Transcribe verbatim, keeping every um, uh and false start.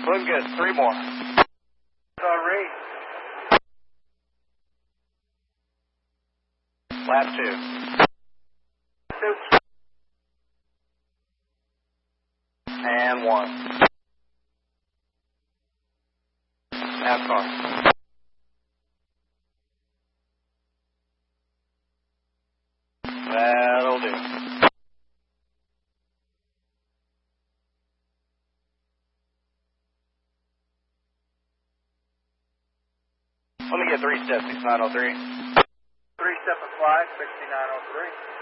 Looking good. Three more. Sorry. Lap two. Two. And one. NASCAR. That'll do. Let me get three step six nine oh three. Three step and fly, sixty-nine oh three.